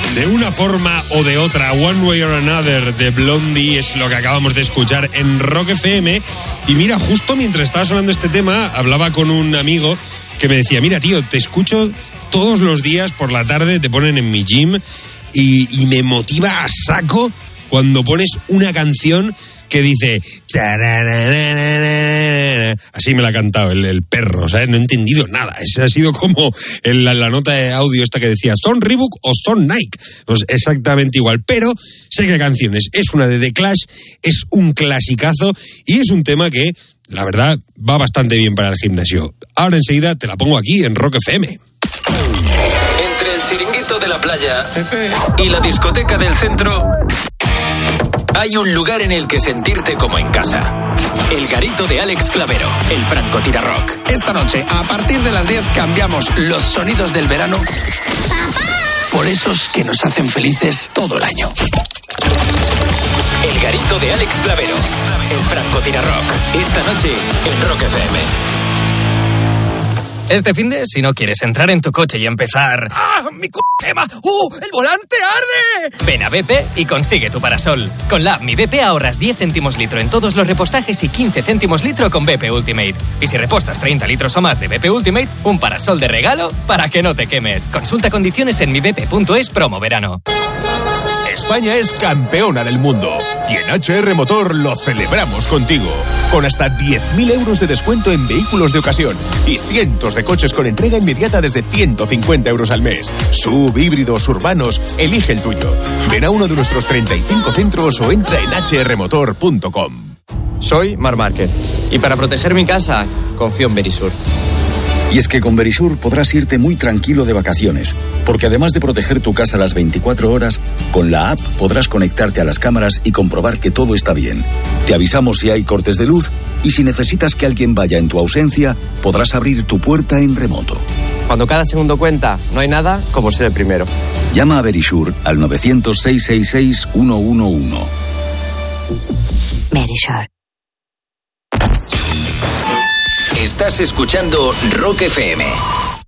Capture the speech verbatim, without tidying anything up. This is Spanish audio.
De una forma o de otra, One Way or Another de Blondie es lo que acabamos de escuchar en Rock F M. Y mira, justo mientras estaba sonando este tema, hablaba con un amigo que me decía, mira tío, te escucho todos los días por la tarde, te ponen en mi gym y, y me motiva a saco cuando pones una canción que dice... Así me la ha cantado el, el perro, ¿sabes? No he entendido nada. Esa ha sido como en la, la nota de audio esta que decía, ¿son Reebok o son Nike? Pues exactamente igual. Pero sé qué canciones. Es una de The Clash, es un clasicazo y es un tema que, la verdad, va bastante bien para el gimnasio. Ahora enseguida te la pongo aquí en Rock F M. Entre el chiringuito de la playa y la discoteca del centro... hay un lugar en el que sentirte como en casa. El garito de Alex Clavero, el francotirador. Esta noche, a partir de las diez, cambiamos los sonidos del verano por esos que nos hacen felices todo el año. El garito de Alex Clavero, el francotirador. Esta noche en Rock F M. Este finde, si no quieres entrar en tu coche y empezar... ¡Ah, mi c*** quema! ¡Uh, el volante arde! Ven a B P y consigue tu parasol. Con la app Mi B P ahorras diez céntimos litro en todos los repostajes y quince céntimos litro con B P Ultimate. Y si repostas treinta litros o más de B P Ultimate, un parasol de regalo para que no te quemes. Consulta condiciones en mi b p punto es promo verano. España es campeona del mundo y en H R Motor lo celebramos contigo. Con hasta diez mil euros de descuento en vehículos de ocasión y cientos de coches con entrega inmediata desde ciento cincuenta euros al mes. Sub, híbridos, urbanos, elige el tuyo. Ven a uno de nuestros treinta y cinco centros o entra en h r motor punto com. Soy Marc Márquez y para proteger mi casa confío en Verisur. Y es que con Verisur podrás irte muy tranquilo de vacaciones, porque además de proteger tu casa las veinticuatro horas, con la app podrás conectarte a las cámaras y comprobar que todo está bien. Te avisamos si hay cortes de luz y si necesitas que alguien vaya en tu ausencia, podrás abrir tu puerta en remoto. Cuando cada segundo cuenta, no hay nada como ser el primero. Llama a Verisur al nueve cero cero, seis seis seis, uno uno uno. Verisur. Estás escuchando Rock F M.